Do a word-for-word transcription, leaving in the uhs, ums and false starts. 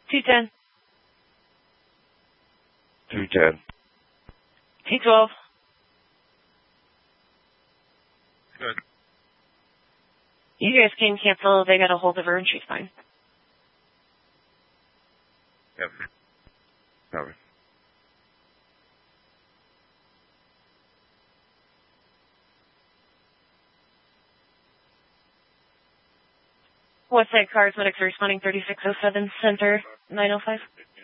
two ten. two ten. T twelve. Good. You guys can cancel. They got a hold of her and she's fine. Yep. Copy. Westside Cars, Medics responding thirty-six oh seven, Center nine oh five.